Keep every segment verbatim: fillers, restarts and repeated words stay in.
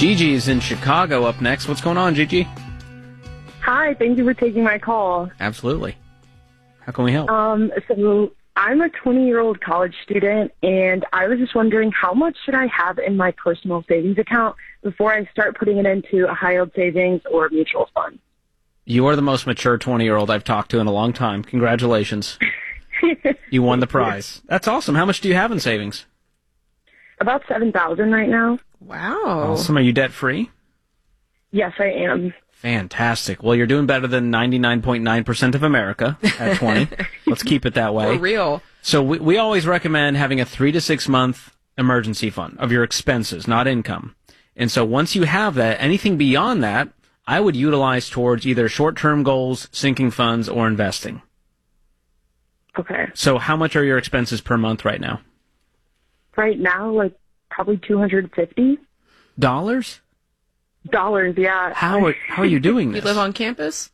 Gigi's in Chicago up next. What's going on, Gigi? Hi, thank you for taking my call. Absolutely. How can we help? Um, so I'm a twenty-year-old college student, and I was just wondering how much should I have in my personal savings account before I start putting it into a high-yield savings or mutual fund? You are the most mature twenty-year-old I've talked to in a long time. Congratulations. You won the prize. That's awesome. How much do you have in savings? About seven thousand dollars right now. Wow. Awesome. Are you debt-free? Yes, I am. Fantastic. Well, you're doing better than ninety-nine point nine percent of America at twenty. Let's keep it that way. For real. So we, we always recommend having a three to six month emergency fund of your expenses, not income. And so once you have that, anything beyond that, I would utilize towards either short-term goals, sinking funds, or investing. Okay. So how much are your expenses per month right now? Right now, like probably two hundred fifty Dollars? dollars. Yeah. How are, how are you doing You this? live on campus?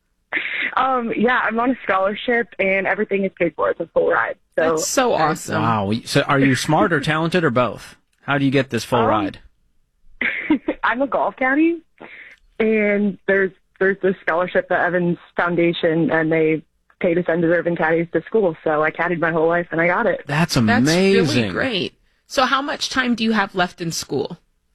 Um. Yeah, I'm on a scholarship, and everything is paid for. It's a full ride. So That's so awesome. Wow. So are you smart or talented or both? How do you get this full Um, ride? I'm a golf caddy, and there's there's this scholarship at Evans Foundation, and they pay to send deserving caddies to school. So I caddied my whole life, and I got it. That's That's amazing. really great. So how much time do you have left in school?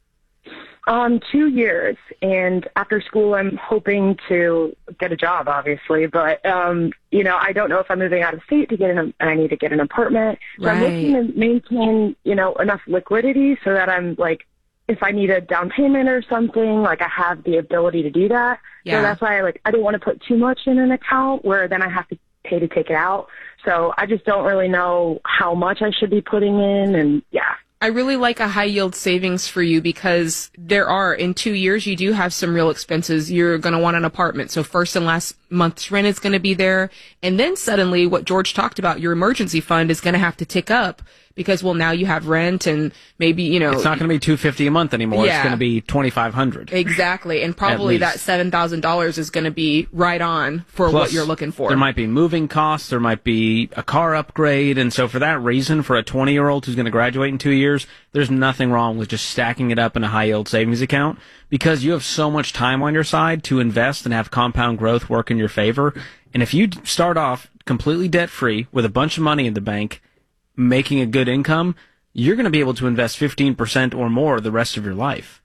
Um, two years, and after school, I'm hoping to get a job, obviously. But um, you know, I don't know if I'm moving out of state to get an, and I need to get an apartment. So I'm looking to maintain, you know, enough liquidity so that I'm like, if I need a down payment or something, like I have the ability to do that. Yeah. So that's why I like I don't want to put too much in an account where then I have to pay to take it out. So I just don't really know how much I should be putting in, and yeah. I really like a high yield savings for you because there are, in two years, you do have some real expenses. You're going to want an apartment. So first and last month's rent is going to be there. And then suddenly what George talked about, your emergency fund is going to have to tick up because, well, now you have rent and maybe, you know. It's not going to be two hundred fifty dollars a month anymore. Yeah. It's going to be twenty-five hundred dollars. Exactly. And probably that least. seven thousand dollars is going to be right on for Plus, what you're looking for. There might be moving costs. There might be a car upgrade. And so for that reason, for a twenty-year-old who's going to graduate in two years, there's nothing wrong with just stacking it up in a high-yield savings account because you have so much time on your side to invest and have compound growth work in your favor. And if you start off completely debt-free with a bunch of money in the bank, making a good income, you're going to be able to invest fifteen percent or more the rest of your life.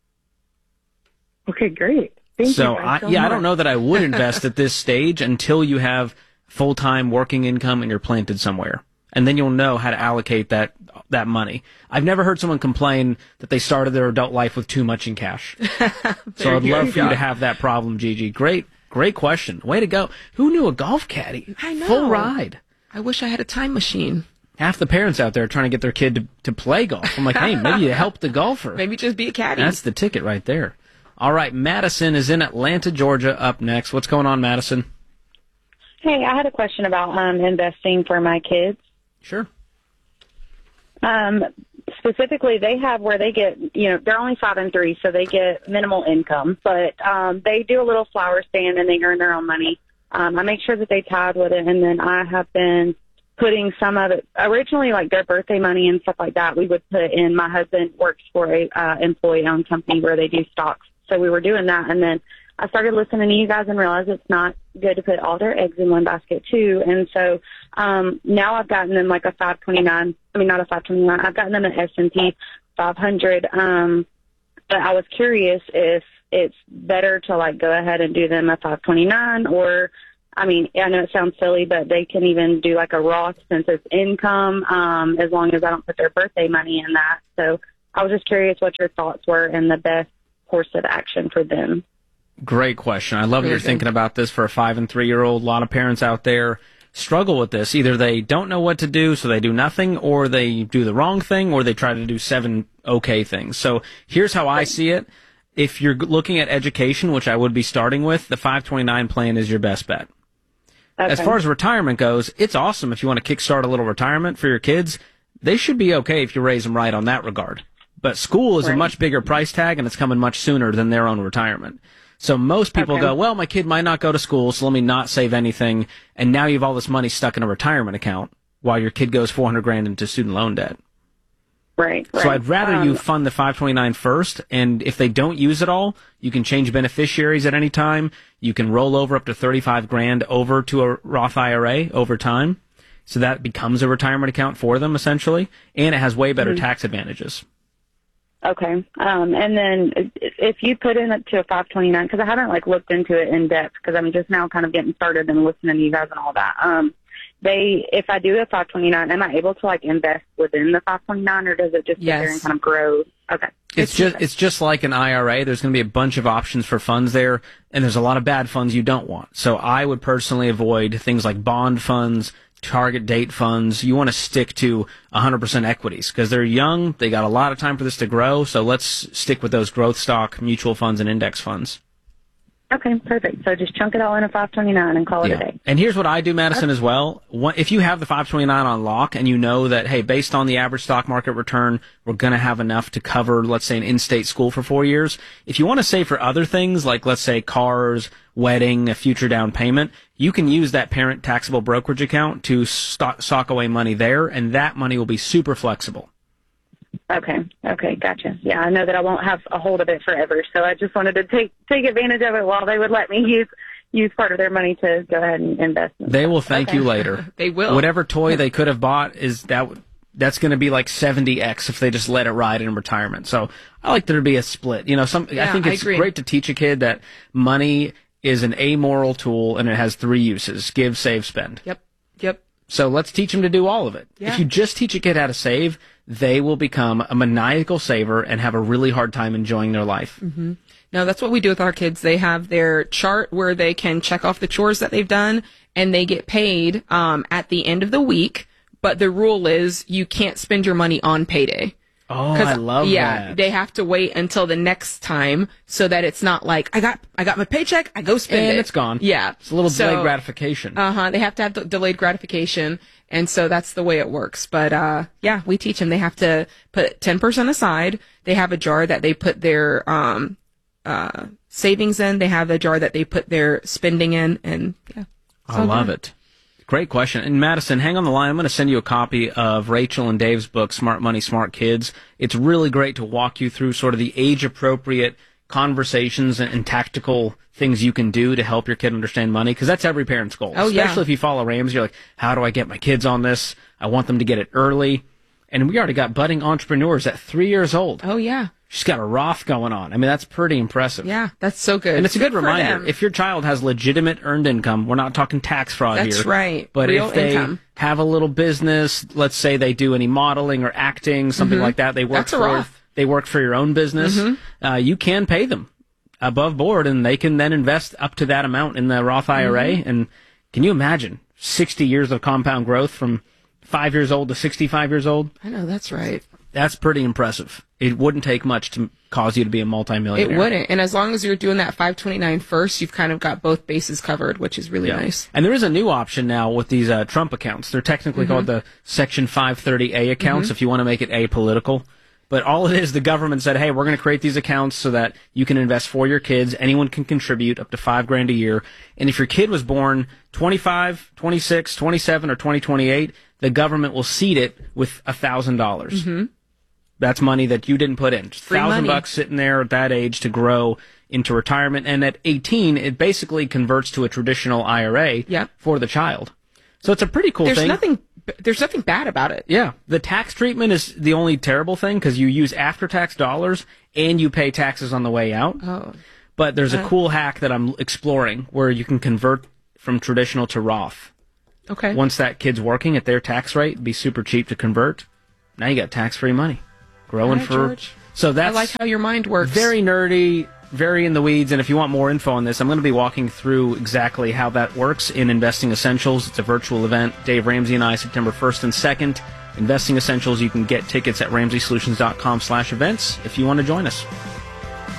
Okay, great. Thank so you. I, so yeah, much. I don't know that I would invest at this stage until you have full-time working income and you're planted somewhere. And then you'll know how to allocate that that money. I've never heard someone complain that they started their adult life with too much in cash. So I'd love for you to have that problem, Gigi. Great, great question. Way to go. Who knew a golf caddy? I know. Full ride. I wish I had a time machine. Half the parents out there are trying to get their kid to, to play golf. I'm like, hey, maybe you help the golfer. Maybe just be a caddy. That's the ticket right there. All right, Madison is in Atlanta, Georgia, up next. What's going on, Madison? Hey, I had a question about um, investing for my kids. Sure. Um, specifically, they have where they get, you know, they're only five and three, so they get minimal income, but um, they do a little flower stand and they earn their own money. Um, I make sure that they tithe with it, and then I have been putting some of it, originally like their birthday money and stuff like that, we would put in. My husband works for a uh, employee-owned company where they do stocks, so we were doing that, and then I started listening to you guys and realized it's not good to put all their eggs in one basket too. And so um, now I've gotten them like a five twenty-nine. I mean, not a five twenty-nine. I've gotten them an S and P five hundred. Um, but I was curious if it's better to like go ahead and do them a five twenty-nine, or, I mean, I know it sounds silly, but they can even do like a Roth since it's income, um, as long as I don't put their birthday money in that. So I was just curious what your thoughts were and the best course of action for them. Great question. I love that you're thinking about this for a five and three year old. A lot of parents out there struggle with this. Either they don't know what to do, so they do nothing, or they do the wrong thing, or they try to do seven okay things. So here's how I see it. If you're looking at education, which I would be starting with, the five twenty-nine plan is your best bet. Okay. As far as retirement goes, it's awesome if you want to kickstart a little retirement for your kids. They should be okay if you raise them right on that regard. But school is Right. a much bigger price tag, and it's coming much sooner than their own retirement. So most people Okay. go, well, my kid might not go to school, so let me not save anything. And now you have all this money stuck in a retirement account while your kid goes four hundred grand into student loan debt. Right. So right. I'd rather um, you fund the five twenty-nine first, and if they don't use it all, you can change beneficiaries at any time. You can roll over up to thirty-five grand over to a Roth I R A over time. So that becomes a retirement account for them, essentially, and it has way better mm-hmm. tax advantages. Okay. Um, and then if you put in it to a five twenty-nine, because I haven't like looked into it in depth, because I'm just now kind of getting started and listening to you guys and all that. Um, they, if I do a five twenty-nine, am I able to like invest within the five twenty-nine, or does it just sit Yes. there and kind of grow? Okay. It's just it's just like an I R A. There's going to be a bunch of options for funds there, and there's a lot of bad funds you don't want. So I would personally avoid things like bond funds, target date funds. You want to stick to one hundred percent equities because they're young. They got a lot of time for this to grow. So let's stick with those growth stock, mutual funds, and index funds. Okay, perfect. So just chunk it all in a five twenty-nine and call it Yeah. a day. And here's what I do, Madison, as well. One- If you have the five twenty-nine on lock and you know that, hey, based on the average stock market return, we're going to have enough to cover, let's say, an in-state school for four years. If you want to save for other things, like, let's say, cars, wedding, a future down payment, you can use that parent taxable brokerage account to stock, sock away money there, and that money will be super flexible. Okay. Okay. Gotcha. Yeah, I know that I won't have a hold of it forever, so I just wanted to take take advantage of it while they would let me use use part of their money to go ahead and invest. In They will thank okay. you later. They will. Whatever toy they could have bought is that that's going to be like seventy x if they just let it ride in retirement. So I like there to be a split. You know, some Yeah, I think I it's agree. great to teach a kid that money is an amoral tool and it has three uses: give, save, spend. Yep. Yep. So let's teach them to do all of it. Yeah. If you just teach a kid how to save, they will become a maniacal saver and have a really hard time enjoying their life. Mm-hmm. No, that's what we do with our kids. They have their chart where they can check off the chores that they've done, and they get paid um, at the end of the week. But the rule is you can't spend your money on payday. Oh, I love yeah, that. they have to wait until the next time so that it's not like I got I got my paycheck, I go spend And it. it's gone. Yeah, It's a little So- delayed gratification. Uh huh. They have to have d- delayed gratification, and so that's the way it works. But uh, yeah, we teach them they have to put ten percent aside. They have a jar that they put their um uh savings in. They have a jar that they put their spending in, and yeah. it's I all love good. it. Great question. And Madison, hang on the line. I'm going to send you a copy of Rachel and Dave's book, Smart Money, Smart Kids. It's really great to walk you through sort of the age-appropriate conversations and, and tactical things you can do to help your kid understand money, because that's every parent's goal. Oh, yeah. Especially if you follow Ramsey, you're like, how do I get my kids on this? I want them to get it early. And we already got budding entrepreneurs at three years old. Oh yeah, She's got a Roth going on. I mean, that's pretty impressive. yeah. That's so good, And it's a good for reminder. them. If your child has legitimate earned income, we're not talking tax fraud here. That's right. But Real if they income. have a little business, let's say they do any modeling or acting, something like that, they work That's a for Roth. they work for your own business. Uh, you can pay them above board, and they can then invest up to that amount in the Roth I R A. And can you imagine sixty years of compound growth from five years old to sixty-five years old? I know that's right. That's pretty impressive. It wouldn't take much to cause you to be a multimillionaire. It wouldn't. And as long as you're doing that five twenty-nine first, you've kind of got both bases covered, which is really Yeah. nice. And there is a new option now with these uh, Trump accounts. They're technically Mm-hmm. called the Section five thirty A accounts if you want to make it apolitical. But all it is, the government said, hey, we're going to create these accounts so that you can invest for your kids. Anyone can contribute up to five grand a year. And if your kid was born twenty-five, twenty-six, twenty-seven, or twenty twenty-eight, the government will seed it with one thousand dollars. Mm-hmm. That's money that you didn't put in. Free Thousand money. bucks sitting there at that age to grow into retirement. And at eighteen, it basically converts to a traditional I R A Yep. for the child. So it's a pretty cool There's thing. nothing. There's nothing bad about it. Yeah. The tax treatment is the only terrible thing because you use after-tax dollars and you pay taxes on the way out. Oh. But there's a Uh. cool hack that I'm exploring where you can convert from traditional to Roth. Okay. Once that kid's working at their tax rate, it'd be super cheap to convert. Now you got tax-free money. Growing All right, for... George. So that's I like how your mind works. very nerdy, very in the weeds, and if you want more info on this, I'm going to be walking through exactly how that works in Investing Essentials. It's a virtual event. Dave Ramsey and I, September first and second. Investing Essentials, you can get tickets at ramsey solutions dot com slash events if you want to join us.